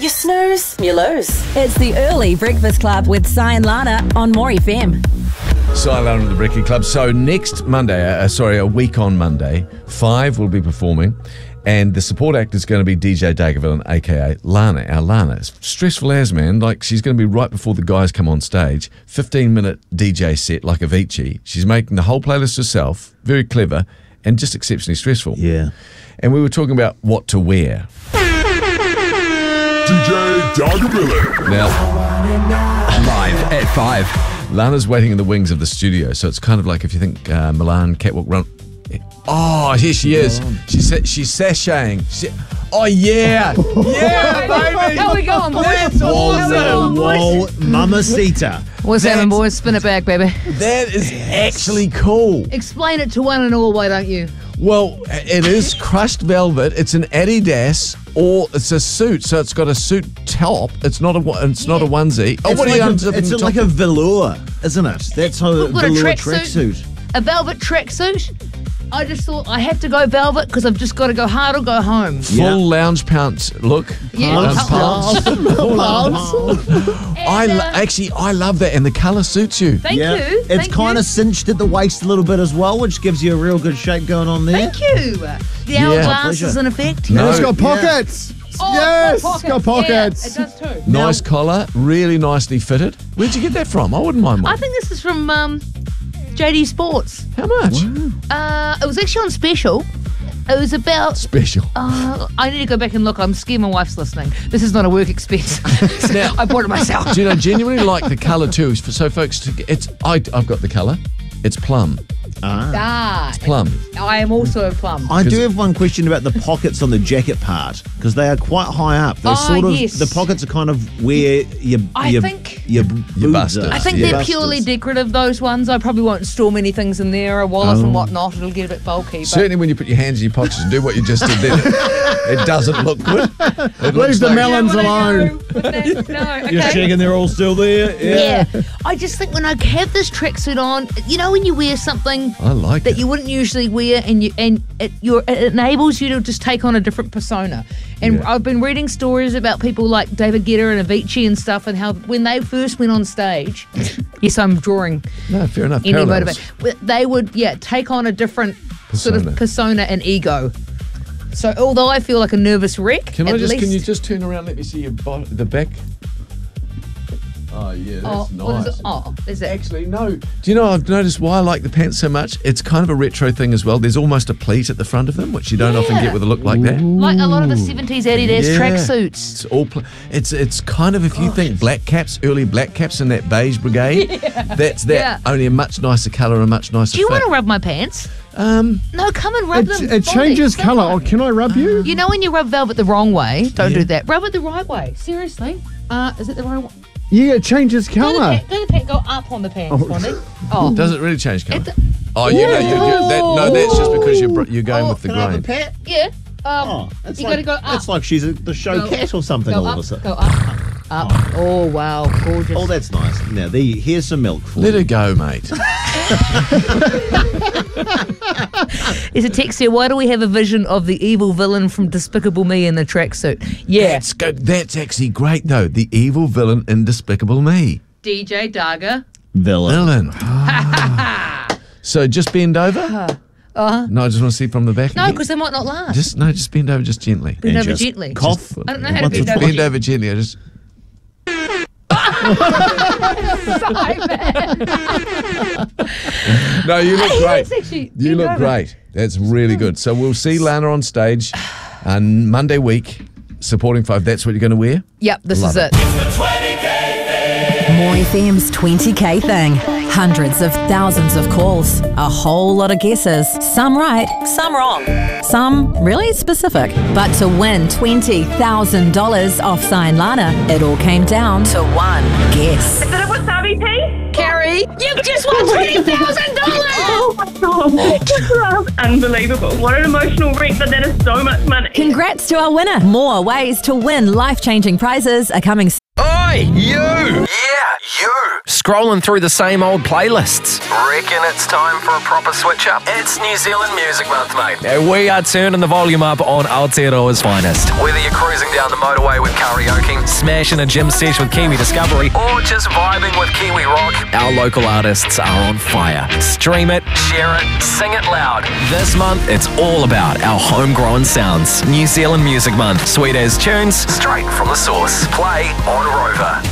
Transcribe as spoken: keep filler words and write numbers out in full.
You snooze, you lose. It's the Early Breakfast Club with Si and Lana on More F M. Si and Lana of the Breakfast Club. So next Monday, uh, sorry, a week on Monday, Five will be performing, and the support act is going to be D J Daggerville, a k a. Lana. Our Lana. It's stressful as, man. Like, she's going to be right before the guys come on stage. fifteen-minute D J set like Avicii. She's making the whole playlist herself. Very clever and just exceptionally stressful. Yeah. And we were talking about what to wear. D J Daggerville. Now, live at five. Lana's waiting in the wings of the studio, so it's kind of like if you think uh, Milan Catwalk Run. Oh, here she is. She's she's sashaying. She, oh yeah, yeah, baby. How we going, boys? That's awesome. Whoa, Mamacita. What's happening, boys? Spin it back, baby. That is actually cool. Explain it to one and all, why don't you? Well, it is crushed velvet. It's an Adidas, or it's a suit, so it's got a suit top. It's not a it's not a onesie. Oh, It's what like, are you a, unzipping it's the like top? a velour, isn't it? That's how a We've got a velour tracksuit. tracksuit. A velvet tracksuit. I just thought I had to go velvet because I've just got to go hard or go home. Full Yeah. lounge pants look. Yeah. Lounge pants. I And, lo- uh, actually I love that, and the colour suits you. Thank Yeah. you. It's Thank kind you. of cinched at the waist a little bit as well, which gives you a real good shape going on there. Thank you. The hourglass pleasure. is in effect. No. It's got pockets. Oh, Yes, it's got it's got pockets. pockets. Yeah, it does too. Nice collar, really nicely fitted. Where'd you get that from? I wouldn't mind I one. think this is from um, J D Sports. How much? Uh, it was actually on special. It was about. Special. Uh, I need to go back and look. I'm scared my wife's listening. This is not a work expense. Now- I bought it myself. Do you know, genuinely like the colour too. For so folks, to get, it's I, I've got the colour. It's plum. Ah, Plum. I am also a plum. I do have one question about the pockets on the jacket part, because they are quite high up. They're Oh, sort of yes. the pockets are kind of where your I your, think- your, Your boobs busters. are. I think Yeah. they're purely decorative, those ones. I probably won't store many things in there, a wallet and whatnot. It'll get a bit bulky. But Certainly when you put your hands in your pockets and do what you just did then, it doesn't look good. It looks Leave the like- melons Yeah, alone. what I do with that? No, You're okay. checking they're all still there. Yeah. I just think when I have this tracksuit on, you know, when you wear something I like that it. you wouldn't usually wear, and you and it, you're, it enables you to just take on a different persona. And Yeah. I've been reading stories about people like David Guetta and Avicii and stuff, and how when they first went on stage, yes, I'm drawing No, fair enough. any Parallels. motivation. They would, yeah, take on a different sort Persona. of persona and ego. So although I feel like a nervous wreck, Can at I just? least, Can you just turn around? Let me see your bo- the back. Oh yeah, that's oh, what is nice. it? Oh, is it? Actually, no. Do you know, I've noticed why I like the pants so much? It's kind of a retro thing as well. There's almost a pleat at the front of them, which you don't often Yeah. get with a look like that. Like a lot of the seventies Adidas Yeah. tracksuits. It's all. Pl- it's it's kind of, if you think black caps, early black caps in that beige brigade. That's that. Yeah. Only a much nicer colour and a much nicer Do you fit. want to rub my pants? Um, No, come and rub It, them. it fully. changes Come colour. on. Oh, can I rub you? You know when you rub velvet the wrong way? Don't Yeah. do that. Rub it the right way. Seriously. Uh, is it the right way? Yeah, it changes Go to the colour. pant. Go to the pant. Go up on the pants, Bonnie. Oh. does it really change colour? It- Oh, you know, you, you, that, no, that's just because you're br- you're going Oh, with the Can I have a grain. pat? Yeah. Um, Oh, that's you like, got to go up. That's like she's a, the show Go- cat or something go all up. of a sudden. Go up. Up. Oh, wow. Gorgeous. Oh, that's nice. Now, the, here's some milk for Let you. her go, mate. There's a text here. Why do we have a vision of the evil villain from Despicable Me in the tracksuit? Yeah. That's good. That's actually great, though. The evil villain in Despicable Me. D J Daga. Villain. Villain. So just bend over. Uh-huh. No, I just want to see from the back. No, again. because they might not last. just no, just bend over, just gently. Bend And over just gently. Cough. I don't know how to Once bend or over Bend gently. over gently. I just. No, you look Hey, great. that's actually- You bend look over. great. That's really good. So we'll see Lana on stage on Monday week, supporting Five. That's what you're going to wear. Yep, this Love is it. it. More F M's twenty K thing. Hundreds of thousands of calls. A whole lot of guesses. Some right, some wrong. Some really specific. But to win twenty thousand dollars off Si and Lana, it all came down to one guess. Is it a wasabi tea? Carrie, you just won twenty thousand dollars! Oh my god. That's unbelievable. What an emotional wreck, but that is so much money. Congrats to our winner. More ways to win life-changing prizes are coming soon. Oi, you! Yeah, you! Scrolling through the same old playlists. Reckon it's time for a proper switch up? It's New Zealand Music Month, mate. And we are turning the volume up on Aotearoa's finest. Whether you're cruising down the motorway with karaoke, smashing a gym sesh with Kiwi Discovery, or just vibing with Kiwi Rock, our local artists are on fire. Stream it, share it, sing it loud. This month, it's all about our homegrown sounds. New Zealand Music Month. Sweet as tunes, straight from the source. Play on Rover.